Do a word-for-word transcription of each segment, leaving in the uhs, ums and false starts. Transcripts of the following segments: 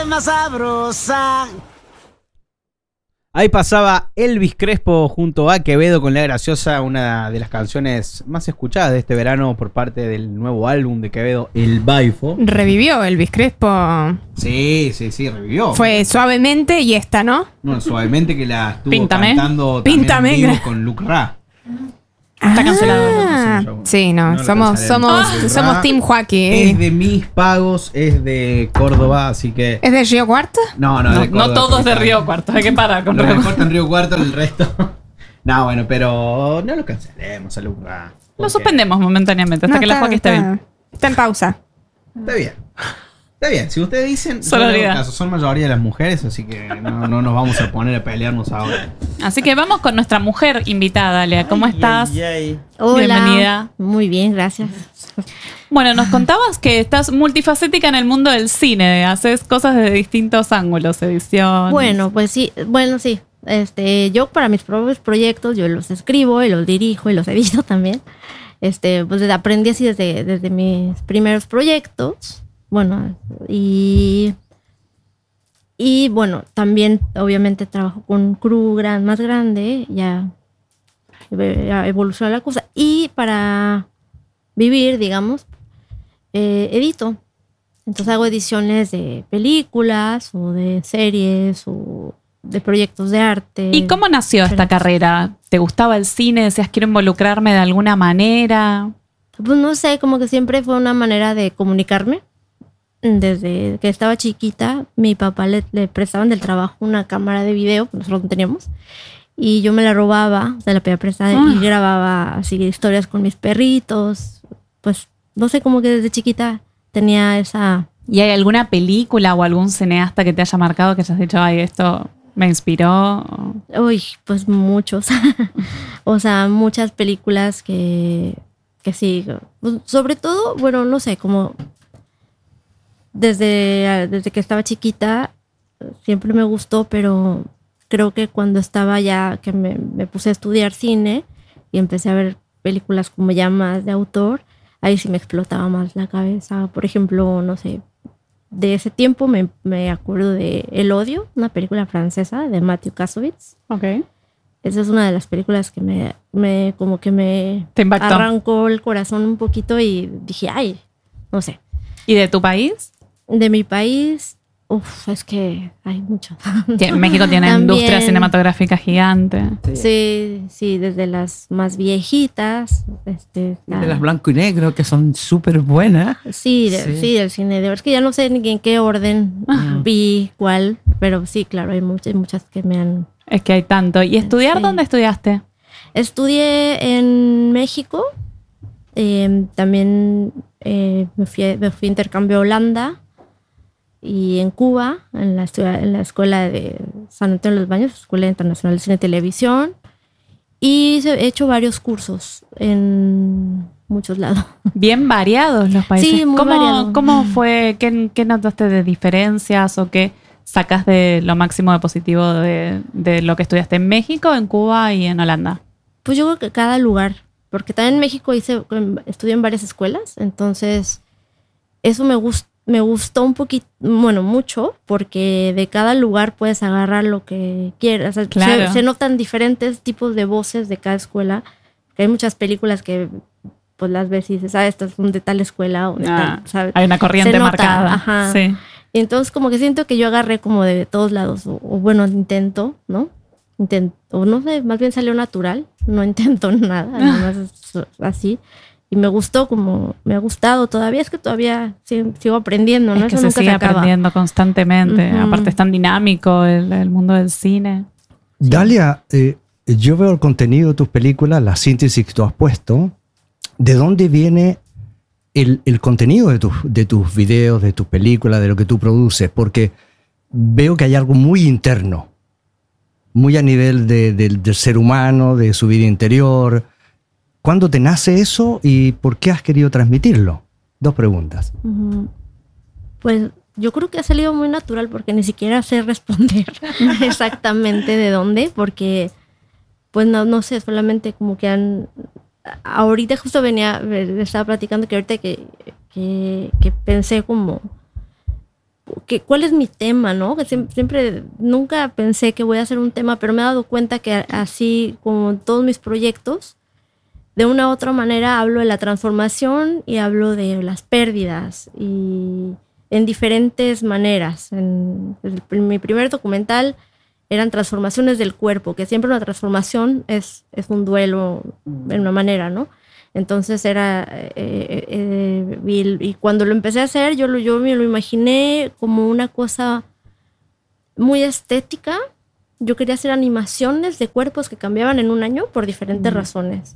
Más sabrosa. Ahí pasaba Elvis Crespo junto a Quevedo con La Graciosa, una de las canciones más escuchadas de este verano por parte del nuevo álbum de Quevedo, El Baifo. Revivió Elvis Crespo. Sí, sí, sí, revivió. Fue Suavemente y esta, ¿no? No, Suavemente, que la estuvo Píntame. cantando Píntame. también en vivo con Luke Ra. Está cancelado. Ah, sí, no, no lo somos, cancelaremos. somos, Ah. somos Team Joaquín. Es de mis pagos, es de Córdoba, así que... ¿Es de Río Cuarto? No, no, No, de Córdoba, no todos de porque Río Cuarto, hay que parar con Lo Río mejor está en Río Cuarto, el resto... No, bueno, pero no lo cancelemos a Luke Ra. Lo porque suspendemos momentáneamente hasta No, que la está- Joaquín esté está- bien. Está en pausa. Está bien. Está bien, si ustedes dicen, yo Solo le hago diga. caso, son mayoría de las mujeres, así que no, no nos vamos a poner a pelearnos ahora. Así que vamos con nuestra mujer invitada, Lea. ¿Cómo estás? Hola. Bienvenida. Muy bien, gracias. Bueno, nos contabas que estás multifacética en el mundo del cine, haces cosas de distintos ángulos, edición. Bueno, pues sí, bueno, sí. Este, yo para mis propios proyectos, yo los escribo y los dirijo y los edito también. Este, pues desde- aprendí así desde, desde mis primeros proyectos. Bueno, y y bueno, también obviamente trabajo con un crew gran, más grande, ya, ya evoluciona la cosa. Y para vivir, digamos, eh, edito. Entonces hago ediciones de películas o de series o de proyectos de arte. ¿Y cómo nació esta Diferentes. carrera? ¿Te gustaba el cine? ¿Decías quiero involucrarme de alguna manera? Pues no sé, como que siempre fue una manera de comunicarme. Desde que estaba chiquita, mi papá le, le prestaban del trabajo una cámara de video, que nosotros no teníamos, y yo me la robaba, se la pedía prestada Ah. y grababa así historias con mis perritos. Pues no sé, como que desde chiquita tenía esa... ¿Y hay alguna película o algún cineasta que te haya marcado que hayas dicho, ay, esto me inspiró? Uy, pues muchos. O sea, muchas películas que, que sí. Pues, sobre todo, bueno, no sé, como desde, desde que estaba chiquita siempre me gustó, pero creo que cuando estaba ya, que me, me puse a estudiar cine y empecé a ver películas como ya más de autor, ahí sí me explotaba más la cabeza. Por ejemplo, no sé, de ese tiempo me, me acuerdo de El Odio, una película francesa de Matthew Kassovitz. Ok. Esa es una de las películas que me, me como que me Te impactó. arrancó el corazón un poquito y dije, ay, no sé. ¿Y de tu país? De mi país, uff, es que hay mucho. Que México tiene También. industria cinematográfica gigante. Sí, sí, desde las más viejitas. Este, De las blanco y negro, que son súper buenas. Sí, de- Sí. sí, del cine. De verdad es que ya no sé ni en qué orden Ajá. vi cuál, pero sí, claro, hay muchas, muchas que me han... Es que hay tanto. ¿Y estudiar Sí. dónde estudiaste? Estudié en México, eh, también eh, me, fui, me fui a intercambio a Holanda y en Cuba, en la, estu- en la escuela de San Antonio de los Baños, Escuela Internacional de Cine y Televisión, y he hecho varios cursos en muchos lados. Bien variados los países. Sí, muy ¿Cómo, variado. ¿Cómo fue? ¿Qué, qué notaste de diferencias o qué sacas de lo máximo de positivo de, de lo que estudiaste en México, en Cuba y en Holanda? Pues yo creo que cada lugar, porque también en México hice, estudié en varias escuelas, entonces eso me gustó. Me gustó un poquito, bueno, mucho, porque de cada lugar puedes agarrar lo que quieras. O sea, Claro. se, se notan diferentes tipos de voces de cada escuela. Que hay muchas películas que pues las ves y dices, ah, estas son de tal escuela o de Ah, tal, ¿sabes? hay una corriente Se nota, marcada. ajá. Sí. Y entonces como que siento que yo agarré como de todos lados, o, o bueno, intento, ¿no? Intento, o no sé, más bien salió natural, no intento nada, nada más es así. Y me gustó, como me ha gustado todavía, es que todavía sigo, sigo aprendiendo, ¿no? Es que Eso se nunca sigue se acaba. aprendiendo constantemente. Ujú. Aparte es tan dinámico el, el mundo del cine. Dalia, eh, yo veo el contenido de tus películas, la síntesis que tú has puesto. ¿De dónde viene el, el contenido de tus, de tus videos, de tus películas, de lo que tú produces? Porque veo que hay algo muy interno, muy a nivel de- del- del ser humano, de su vida interior. ¿Cuándo te nace eso y por qué has querido transmitirlo? Dos preguntas. Ujú. Pues yo creo que ha salido muy natural porque ni siquiera sé responder exactamente de dónde, porque pues no, no sé, solamente como que han... Ahorita justo venía, estaba platicando que ahorita que, que, que pensé como... que, ¿cuál es mi tema, no? Que siempre, siempre, nunca pensé que voy a hacer un tema, pero me he dado cuenta que así como en todos mis proyectos, de una u otra manera hablo de la transformación y hablo de las pérdidas y en diferentes maneras. En, en mi primer documental eran transformaciones del cuerpo, que siempre una transformación es, es un duelo en una manera, ¿no? Entonces era, eh, eh, y, y cuando lo empecé a hacer, yo, lo, yo me lo imaginé como una cosa muy estética. Yo quería hacer animaciones de cuerpos que cambiaban en un año por diferentes mm. razones.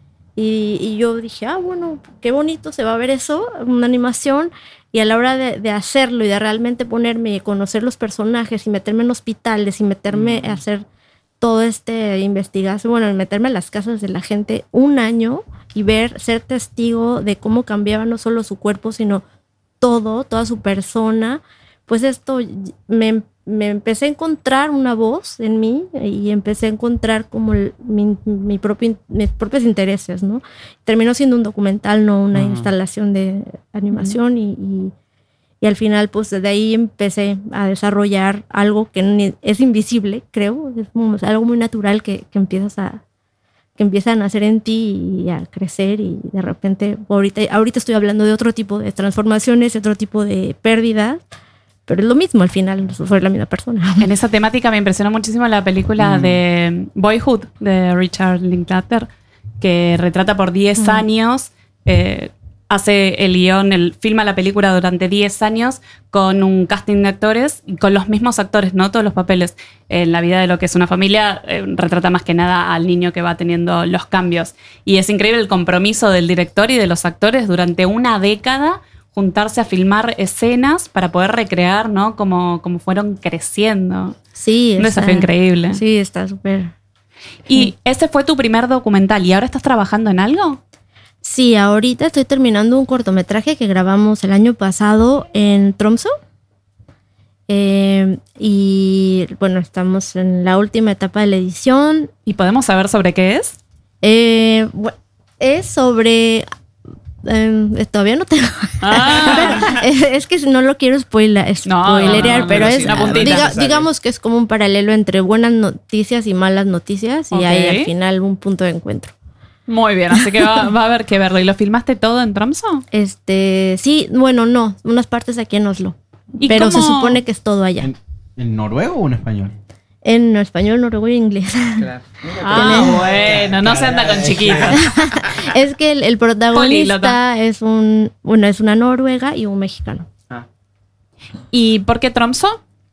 Y, y yo dije, ah, bueno, qué bonito se va a ver eso, una animación. Y a la hora de, de hacerlo y de realmente ponerme y conocer los personajes y meterme en hospitales y meterme mm. a hacer todo este investigación, bueno, meterme en las casas de la gente un año y ver, ser testigo de cómo cambiaba no solo su cuerpo, sino todo, toda su persona, pues esto me, me empecé a encontrar una voz en mí y empecé a encontrar como el, mi, mi propio, mis propios intereses, ¿no? Terminó siendo un documental, no una uh-huh. instalación de animación uh-huh. y, y, y al final pues de ahí empecé a desarrollar algo que es invisible, creo, es como algo muy natural que, que empiezas a que empieza a nacer en ti y a crecer y de repente ahorita, ahorita estoy hablando de otro tipo de transformaciones, de otro tipo de pérdidas. Pero es lo mismo, al final soy la misma persona. En esa temática me impresionó muchísimo la película mm. de Boyhood de Richard Linklater, que retrata por diez mm. años, eh, hace el guión, el, filma la película durante diez años con un casting de actores y con los mismos actores, ¿no? Todos los papeles. En la vida de lo que es una familia, eh, retrata más que nada al niño que va teniendo los cambios. Y es increíble el compromiso del director y de los actores durante una década juntarse a filmar escenas para poder recrear, ¿no? Cómo, cómo fueron creciendo. Sí. Un está, desafío increíble. Sí, está súper. ¿Y sí. ese fue tu primer documental? ¿Y ahora estás trabajando en algo? Sí, ahorita estoy terminando un cortometraje que grabamos el año pasado en Tromsø. Eh, y bueno, estamos en la última etapa de la edición. ¿Y podemos saber sobre qué es? Eh, bueno, es sobre... Eh, todavía no tengo. Ah. es, es que no lo quiero spoiler, spoilerear, no, no, no, pero, pero es diga, digamos que es como un paralelo entre buenas noticias y malas noticias y okay. hay al final un punto de encuentro. Muy bien, así que va, va a haber que verlo. ¿Y lo filmaste todo en Tromsø? Este, sí, bueno, no, unas partes aquí en Oslo, pero cómo? Se supone que es todo allá. ¿En, en noruego o en español? En español, noruego y inglés. Claro. Ah, bueno, no se anda con chiquitos. Es que el, el protagonista es un, bueno, es una noruega y un mexicano. Ah. ¿Y por qué Tromsø?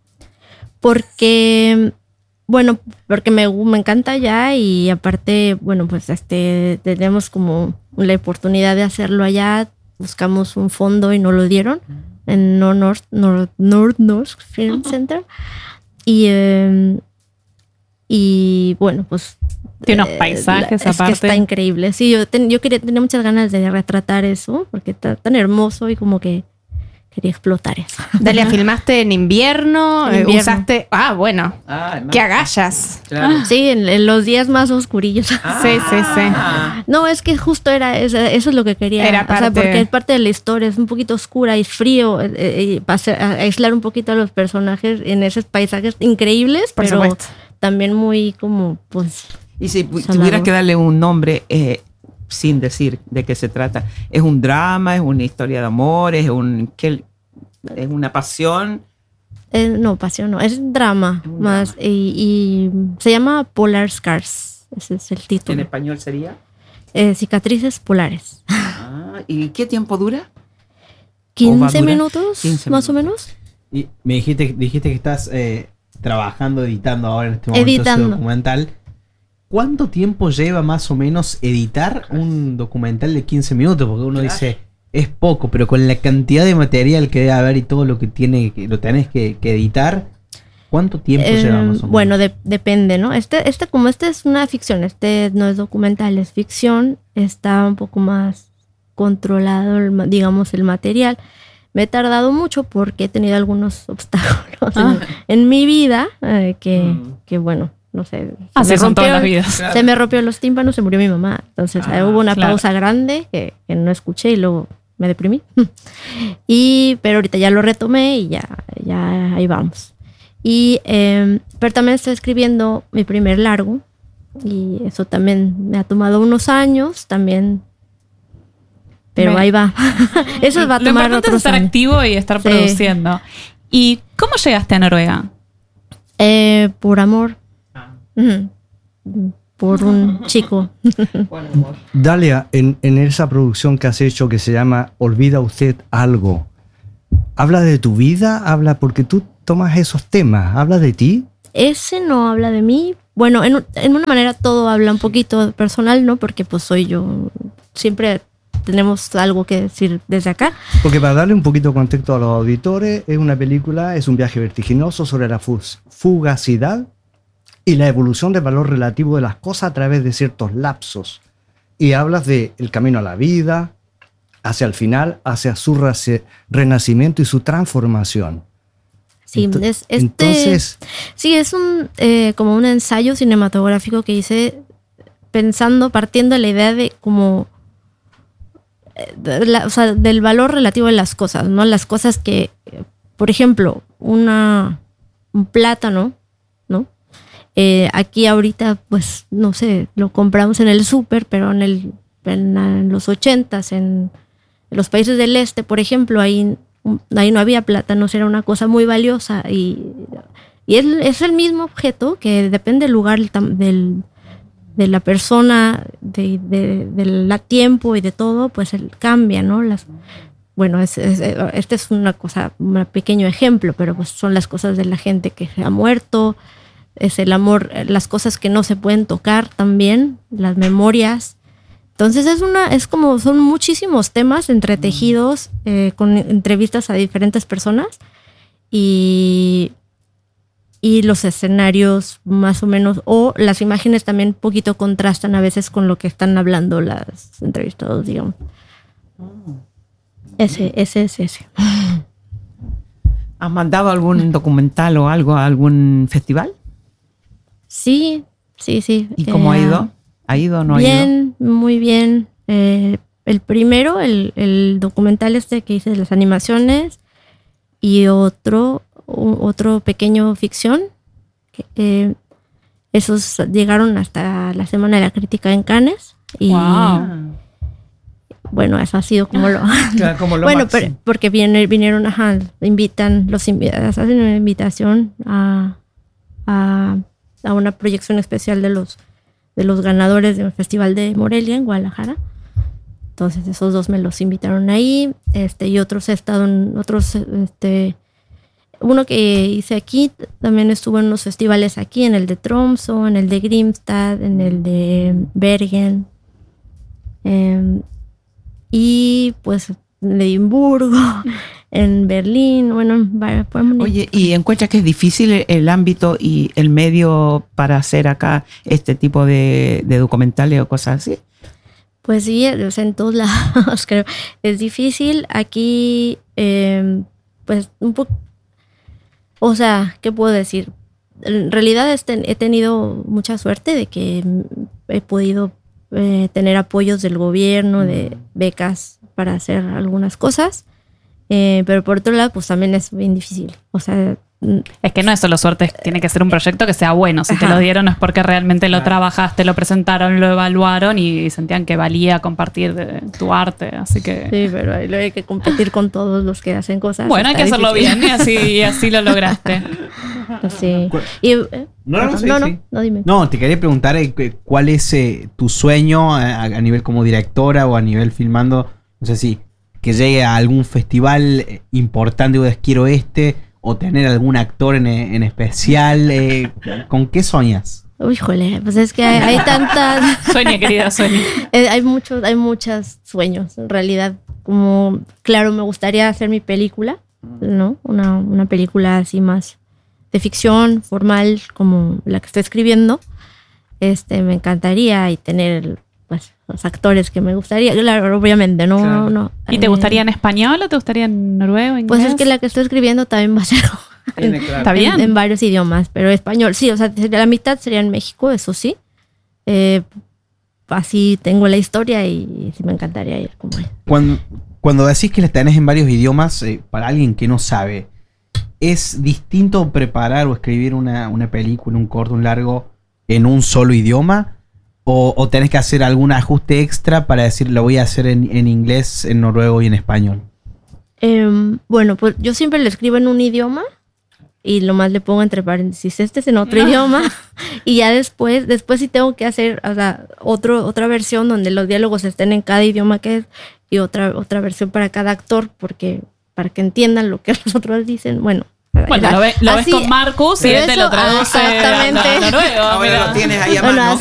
Porque, bueno, porque me, me encanta allá y aparte, bueno, pues este tenemos como la oportunidad de hacerlo allá. Buscamos un fondo y no lo dieron en North North North North Film Center. Y, eh, y bueno, pues... Tiene unos paisajes eh, aparte. Es que está increíble. Sí, yo, ten, yo quería, tenía muchas ganas de retratar eso, porque está tan hermoso y como que quería explotar eso. Dalia, ¿filmaste en invierno? En invierno. ¿Usaste? Ah, bueno. Ah, no. ¿Qué agallas? Claro. Ah. Sí, en, en los días más oscurillos. Ah. Sí, sí, sí. No, es que justo era eso, eso es lo que quería. Era parte. O sea, porque es parte de la historia, es un poquito oscura y frío, eh, eh, para aislar un poquito a los personajes en esos paisajes increíbles, Por pero supuesto. También muy como, pues... Y si tuvieras que darle un nombre... Eh, sin decir de qué se trata, ¿es un drama, es una historia de amor, es un qué, es una pasión? Eh, no, pasión no, es drama es más drama. Y, y se llama Polar Scars, ese es el título. ¿En español sería? Eh, cicatrices polares. Ah, ¿y qué tiempo dura? quince minutos, quince más minutos. o menos. Y me dijiste, dijiste que estás eh, trabajando, editando ahora en este momento editando. ese documental. ¿Cuánto tiempo lleva más o menos editar un documental de quince minutos? Porque uno claro. dice, es poco, pero con la cantidad de material que debe haber y todo lo que tiene, lo tenés que, que editar, ¿cuánto tiempo eh, lleva más o menos? Bueno, de, depende, ¿no? Este, este, como este es una ficción, este no es documental, es ficción, está un poco más controlado, el, digamos, el material. Me he tardado mucho porque he tenido algunos obstáculos ah. en, en mi vida, eh, que, mm. que bueno... No sé. Así me son rompió, todas las vidas. Claro. Se me rompió los tímpanos, se murió mi mamá. Entonces ah, hubo una claro. pausa grande que, que no escuché y luego me deprimí. Y, pero ahorita ya lo retomé y ya, ya ahí vamos. Y, eh, pero también estoy escribiendo mi primer largo y eso también me ha tomado unos años también. Pero me, ahí va. Eso va a tomar lo otros es estar años. activo y estar sí. produciendo. ¿Y cómo llegaste a Noruega? Eh, por amor. Ah. Uh-huh. Por un chico. Dalia, en, en esa producción que has hecho que se llama Olvida usted algo, ¿habla de tu vida? ¿Habla porque tú tomas esos temas? ¿Habla de ti? Ese no habla de mí. Bueno, en, en una manera todo habla un poquito personal, ¿no? Porque pues soy yo. Siempre tenemos algo que decir desde acá. Porque para darle un poquito de contexto a los auditores, es una película, es un viaje vertiginoso sobre la fugacidad y la evolución del valor relativo de las cosas a través de ciertos lapsos. Y hablas de el camino a la vida, hacia el final, hacia su renacimiento y su transformación. Sí, Ent- es, este, entonces... Sí, es un, eh, como un ensayo cinematográfico que hice pensando, partiendo de la idea de como... De la, o sea, del valor relativo de las cosas, ¿no? Las cosas que, por ejemplo, una, un plátano, ¿no? Eh, aquí ahorita, pues, no sé, lo compramos en el súper, pero en, el, en, en los ochentas, en, en los países del este, por ejemplo, ahí, ahí no había plátanos, era una cosa muy valiosa y, y es, es el mismo objeto que depende del lugar del de la persona, de, de, de la tiempo y de todo, pues él cambia, ¿no? Las, bueno, es, es, este es una cosa, un pequeño ejemplo, pero pues son las cosas de la gente que se ha muerto, es el amor, las cosas que no se pueden tocar también, las memorias. Entonces es una, es como, son muchísimos temas entretejidos eh, con entrevistas a diferentes personas y... y los escenarios más o menos, o las imágenes también un poquito contrastan a veces con lo que están hablando las entrevistados, digamos. Ese, ese, ese, ese. ¿Has mandado algún documental o algo a algún festival? Sí, sí, sí. ¿Y cómo eh, ha ido? ¿Ha ido o no bien, ha ido? Bien, muy bien. Eh, el primero, el, el documental este que hice de las animaciones, y otro... otro pequeño ficción. Que, eh, esos llegaron hasta la Semana de la Crítica en Cannes. Y wow. Bueno, eso ha sido como lo... Claro, como lo bueno, máximo. pero, porque vienen, vinieron, ajá, invitan, los invitan, hacen una invitación a, a, a una proyección especial de los, de los ganadores del Festival de Morelia en Guadalajara. Entonces esos dos me los invitaron ahí, este, y otros he estado en otros, este... Uno que hice aquí, también estuvo en unos festivales aquí, en el de Tromsø, en el de Grimstad, en el de Bergen. Eh, y pues en Edimburgo, en Berlín, bueno, en varios. Oye, ¿y encuentras que es difícil el ámbito y el medio para hacer acá este tipo de, de documentales o cosas así? Pues sí, o sea, en todos lados creo. Es difícil. Aquí, eh, pues un poco... O sea, ¿qué puedo decir? En realidad he tenido mucha suerte de que he podido eh, tener apoyos del gobierno, de becas para hacer algunas cosas. Eh, pero por otro lado, pues también es bien difícil. O sea... Es que no es solo suerte, tiene que ser un proyecto que sea bueno. Si Ajá. te lo dieron es porque realmente lo trabajaste, lo presentaron, lo evaluaron y sentían que valía compartir de tu arte. Así que... Sí, pero ahí hay que competir con todos los que hacen cosas. Bueno, hay que hacerlo difícil. bien y así, y así lo lograste. Sí. Y, eh, no, no, sí, no, no, sí. no, dime. No, te quería preguntar eh, cuál es eh, tu sueño a, a nivel como directora o a nivel filmando. No sé si que llegue a algún festival importante o quiero este... o tener algún actor en, en especial. Eh, ¿Con qué soñas? Uy, jole, pues es que hay, hay tantas... Sueña, querida, sueña. eh, hay muchos, hay muchos sueños, en realidad. Como, claro, me gustaría hacer mi película, ¿no? Una, una película así más de ficción, formal, como la que estoy escribiendo. Este, me encantaría y tener... pues los actores que me gustaría, claro, obviamente, no, claro. no. ¿Y te gustaría en español o te gustaría en noruego, inglés? Pues es que la que estoy escribiendo también va a ser en, claro. ¿Está bien? En, en varios idiomas, pero español, sí, o sea, la mitad sería en México, eso sí. Eh, así tengo la historia y sí me encantaría ir como él. Cuando cuando decís que las tenés en varios idiomas, eh, para alguien que no sabe, ¿es distinto preparar o escribir una, una película, un corto, un largo en un solo idioma? ¿O, o tenés que hacer algún ajuste extra para decir, lo voy a hacer en, en inglés, en noruego y en español? Eh, bueno, pues yo siempre lo escribo en un idioma y lo más le pongo entre paréntesis, este es en otro no. idioma. Y ya después, después sí tengo que hacer, o sea, otro, otra versión donde los diálogos estén en cada idioma que es y otra, otra versión para cada actor, porque para que entiendan lo que los otros dicen. Bueno, bueno, lo, ve, lo ves con Marcus y él te lo traduce exactamente. a noruego. Ahora lo tienes ahí a mano. Bueno,